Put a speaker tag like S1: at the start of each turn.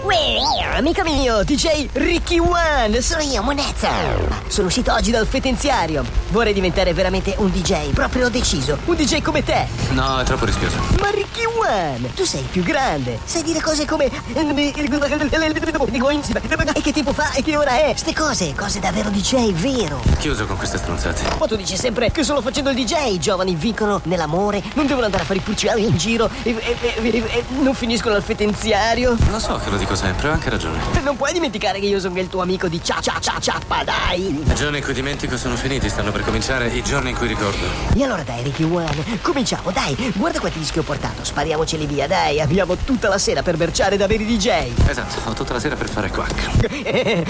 S1: Amico mio, DJ Ricky One, sono io, Monezza. Sono uscito oggi dal fetenziario. Vorrei diventare veramente un DJ, proprio deciso. Un DJ come te.
S2: No, è troppo rischioso.
S1: Ma Ricky One, tu sei il più grande. Sai dire cose come e che tempo fa e che ora è. Ste cose da vero DJ, vero.
S2: Chiuso con queste stronzate.
S1: Ma tu dici sempre che solo facendo il DJ i giovani vincono nell'amore, non devono andare a fare i pulciari in giro e non finiscono al fetenziario.
S2: Lo so che lo dico sempre, ho anche ragione.
S1: Non puoi dimenticare che io sono il tuo amico di ciappa, dai.
S2: I giorni in cui dimentico sono finiti, stanno per cominciare i giorni in cui ricordo.
S1: E allora dai Ricky One, cominciamo, dai. Guarda quanti dischi ho portato, spariamoceli via, dai. Abbiamo tutta la sera per berciare da veri DJ.
S2: Esatto, ho tutta la sera per fare quack.